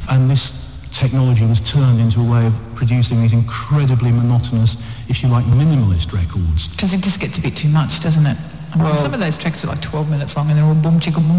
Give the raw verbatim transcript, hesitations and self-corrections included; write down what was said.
and this technology was turned into a way of producing these incredibly monotonous, if you like, minimalist records. Because it just gets a bit too much, doesn't it? I mean, Well- some of those tracks are like twelve minutes long and they're all boom chicka boom